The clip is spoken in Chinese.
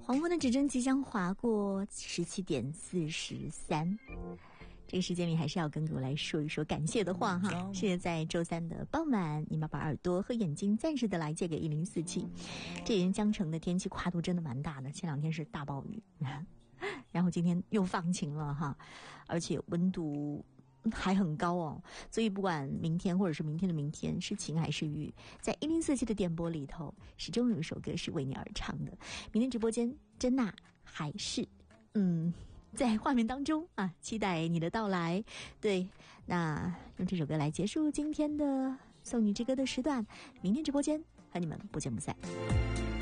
黄昏的指针即将划过17:43，这个时间里还是要跟各位来说一说感谢的话哈。是在周三的傍晚，你们把耳朵和眼睛暂时的来借给1047。这沿江城的天气跨度真的蛮大的，前2天是大暴雨，然后今天又放晴了哈，而且温度还很高哦，所以不管明天或者是明天的明天是晴还是雨，在1047的电波里头，始终有一首歌是为你而唱的。明天直播间，珍娜还是在画面当中啊，期待你的到来。对，那用这首歌来结束今天的送你之歌的时段，明天直播间和你们不见不散。